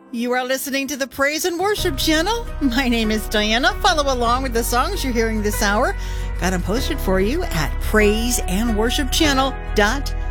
You are listening to the Praise and Worship Channel. My name is Diana. Follow along with the songs you're hearing this hour. Got them posted for you at praiseandworshipchannel.com.